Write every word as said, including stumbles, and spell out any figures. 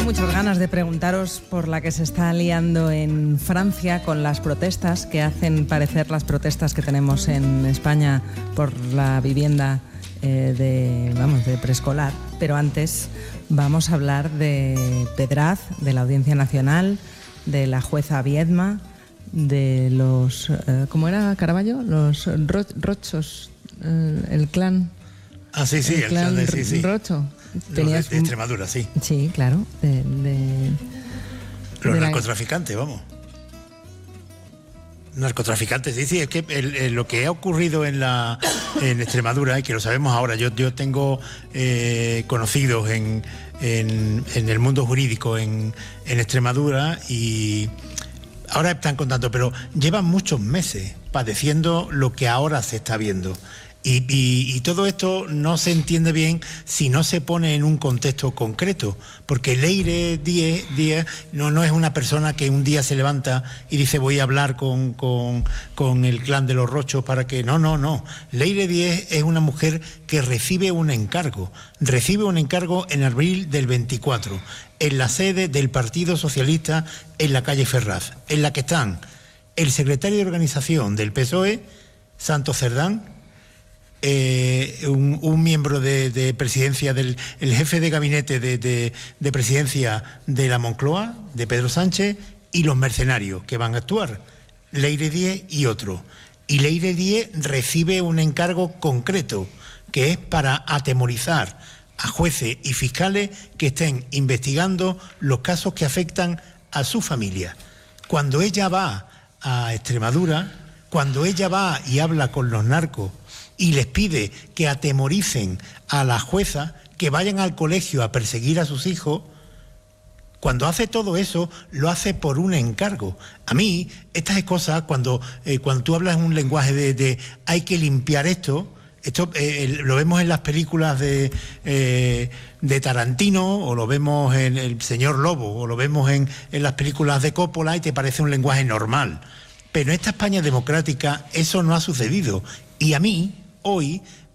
muchas ganas de preguntaros por la que se está liando en Francia con las protestas que hacen parecer las protestas que tenemos en España por la vivienda eh, de, vamos, de preescolar. Pero antes vamos a hablar de Pedraz, de la Audiencia Nacional, de la jueza Viedma, de los... Eh, ¿Cómo era Caraballo? Los ro Rochos, eh, el clan... Ah, sí, sí, el el clan, clan de, sí, sí. Rocho. Tenías de, de Extremadura, sí. Sí, claro. De, de, Los de narcotraficantes, la... vamos. Narcotraficantes, sí, sí, es que el, el, lo que ha ocurrido en la en Extremadura, y que lo sabemos ahora, yo, yo tengo eh, conocidos en, en, en el mundo jurídico en, en Extremadura y ahora están contando, pero llevan muchos meses padeciendo lo que ahora se está viendo. Y, y, y todo esto no se entiende bien si no se pone en un contexto concreto, porque Leire Díez, Díez no, no es una persona que un día se levanta y dice voy a hablar con, con, con el clan de los Rochos para que... No, no, no. Leire Díez es una mujer que recibe un encargo, recibe un encargo en abril del veinticuatro, en la sede del Partido Socialista en la calle Ferraz, en la que están el secretario de organización del P S O E, Santos Cerdán, Eh, un, un miembro de, de presidencia del el jefe de gabinete de, de, de presidencia de la Moncloa, de Pedro Sánchez, y los mercenarios que van a actuar, Leire Díez y otro. Y Leire Díez recibe un encargo concreto, que es para atemorizar a jueces y fiscales que estén investigando los casos que afectan a su familia. Cuando ella va a Extremadura, cuando ella va y habla con los narcos y les pide que atemoricen a la jueza, que vayan al colegio a perseguir a sus hijos, cuando hace todo eso, lo hace por un encargo. A mí, estas cosas, cuando, eh, cuando tú hablas en un lenguaje de, de hay que limpiar esto, esto eh, lo vemos en las películas de, eh, de Tarantino, o lo vemos en El Señor Lobo, o lo vemos en, en las películas de Coppola, y te parece un lenguaje normal. Pero en esta España democrática eso no ha sucedido. Y a mí, hoy